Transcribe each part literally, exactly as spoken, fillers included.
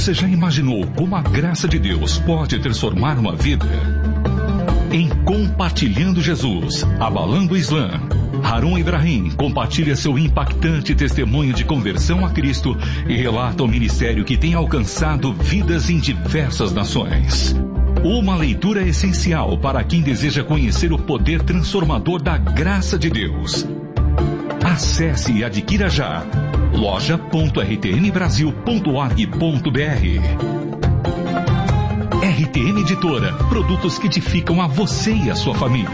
Você já imaginou como a graça de Deus pode transformar uma vida? Em Compartilhando Jesus, Abalando o Islã, Harun Ibrahim compartilha seu impactante testemunho de conversão a Cristo e relata o ministério que tem alcançado vidas em diversas nações. Uma leitura essencial para quem deseja conhecer o poder transformador da graça de Deus. Acesse e adquira já loja ponto r t m brasil ponto org ponto b r. R T M Editora, produtos que edificam a você e a sua família.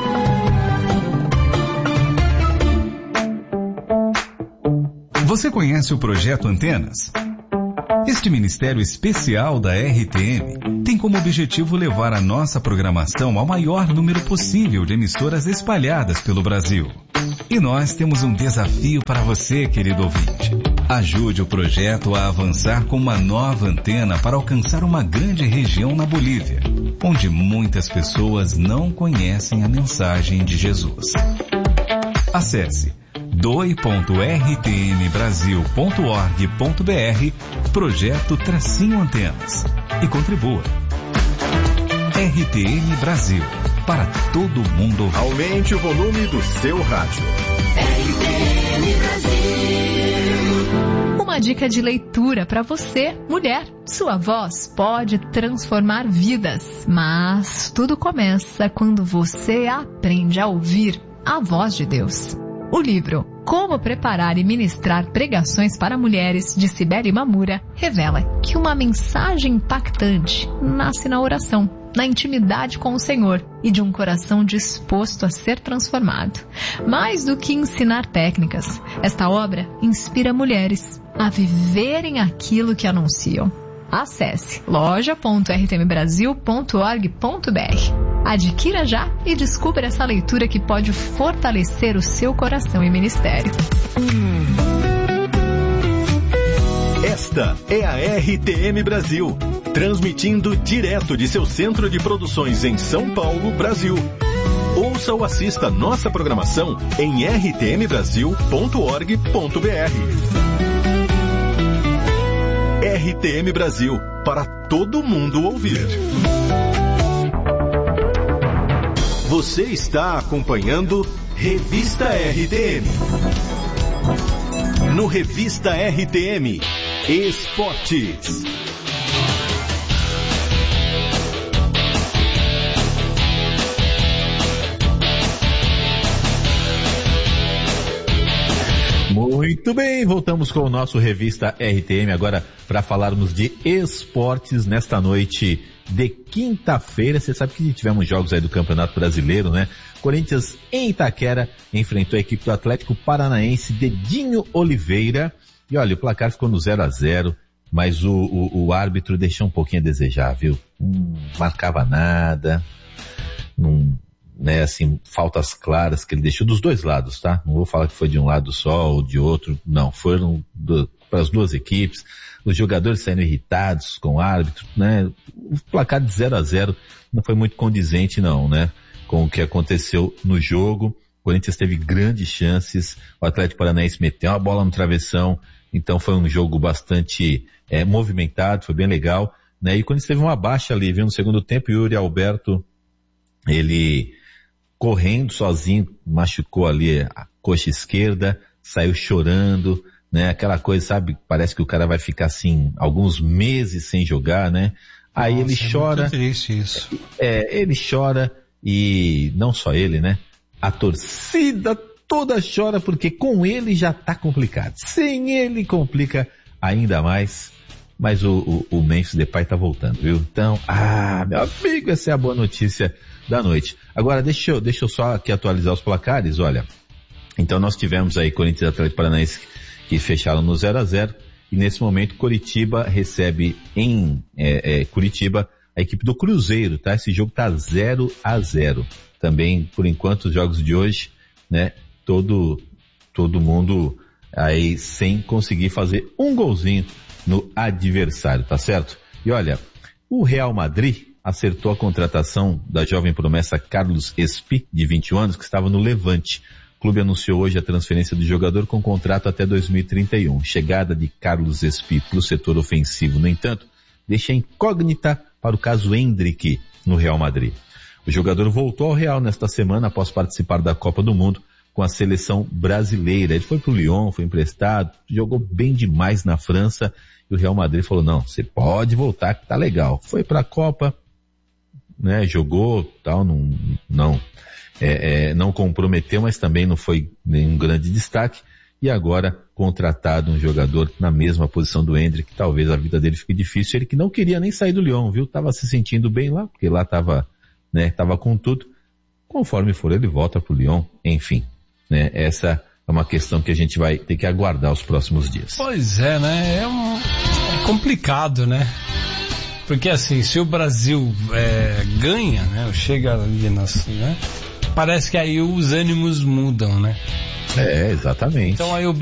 Você conhece o Projeto Antenas? Este ministério especial da R T M tem como objetivo levar a nossa programação ao maior número possível de emissoras espalhadas pelo Brasil. E nós temos um desafio para você, querido ouvinte. Ajude o projeto a avançar com uma nova antena para alcançar uma grande região na Bolívia, onde muitas pessoas não conhecem a mensagem de Jesus. Acesse doe ponto r t m brasil ponto org ponto b r, projeto Tracinho Antenas, e contribua. R T M Brasil, para todo mundo ouvir. Aumente o volume do seu rádio. R T M Brasil. Uma dica de leitura para você, mulher. Sua voz pode transformar vidas, mas tudo começa quando você aprende a ouvir a voz de Deus. O livro Como Preparar e Ministrar Pregações para Mulheres, de Cibele Mamura, revela que uma mensagem impactante nasce na oração, na intimidade com o Senhor e de um coração disposto a ser transformado. Mais do que ensinar técnicas, esta obra inspira mulheres a viverem aquilo que anunciam. Acesse loja ponto r t m brasil ponto org ponto b r. Adquira já e descubra essa leitura que pode fortalecer o seu coração e ministério. Esta é a R T M Brasil, transmitindo direto de seu centro de produções em São Paulo, Brasil. Ouça ou assista nossa programação em r t m brasil ponto org ponto b r. R T M Brasil, para todo mundo ouvir. Você está acompanhando Revista R T M. No Revista R T M, Esportes. Muito bem, voltamos com o nosso Revista R T M agora para falarmos de esportes nesta noite de quinta-feira. Você sabe que tivemos jogos aí do Campeonato Brasileiro, né? Corinthians em Itaquera enfrentou a equipe do Atlético Paranaense, Dedinho Oliveira, e olha, o placar ficou no zero a zero, mas o, o, o árbitro deixou um pouquinho a desejar, viu? Não marcava nada, não, né, assim, faltas claras que ele deixou dos dois lados, tá? Não vou falar que foi de um lado só ou de outro, não, foram do, para as duas equipes. Os jogadores saíram irritados com o árbitro, né? O placar de zero a zero não foi muito condizente não, né? Com o que aconteceu no jogo. O Corinthians teve grandes chances, o Atlético Paranaense meteu uma bola no travessão, então foi um jogo bastante é, movimentado, foi bem legal, né? E o Corinthians teve uma baixa ali, viu? No segundo tempo, o Yuri Alberto, ele correndo sozinho, machucou ali a coxa esquerda, saiu chorando, né? Aquela coisa, sabe? Parece que o cara vai ficar assim, alguns meses sem jogar, né? Aí Nossa, ele chora. É muito triste isso. É, ele chora e não só ele, né? A torcida toda chora porque com ele já tá complicado. Sem ele complica ainda mais. Mas o, o, o Memphis Depay tá voltando, viu? Então, ah, meu amigo, essa é a boa notícia da noite. Agora, deixa eu, deixa eu só aqui atualizar os placares, olha. Então nós tivemos aí Corinthians e Atlético Paranaense que fecharam no zero a zero, e nesse momento Coritiba recebe em é, é, Curitiba a equipe do Cruzeiro, tá? Esse jogo tá zero a zero. Também, por enquanto, os jogos de hoje, né? Todo, todo mundo aí sem conseguir fazer um golzinho no adversário, tá certo? E olha, o Real Madrid acertou a contratação da jovem promessa Carlos Espi, de vinte e um anos, que estava no Levante. O clube anunciou hoje a transferência do jogador com contrato até dois mil e trinta e um. Chegada de Carlos Espí para o setor ofensivo, no entanto, deixa incógnita para o caso Endrick no Real Madrid. O jogador voltou ao Real nesta semana após participar da Copa do Mundo com a seleção brasileira. Ele foi para o Lyon, foi emprestado, jogou bem demais na França e o Real Madrid falou, não, você pode voltar que tá legal. Foi para a Copa, né, jogou, tal, não, não, é, é, não comprometeu, mas também não foi nenhum grande destaque. E agora contratado um jogador na mesma posição do Endrick, talvez a vida dele fique difícil. Ele que não queria nem sair do Lyon, viu? Tava se sentindo bem lá, porque lá tava, né, tava com tudo. Conforme for, ele volta pro Lyon, enfim, né? Essa é uma questão que a gente vai ter que aguardar os próximos dias. Pois é, né? É, um, é complicado, né? Porque assim, se o Brasil é, ganha, né? Chega ali, nas, né? Parece que aí os ânimos mudam, né? É, exatamente. Então aí o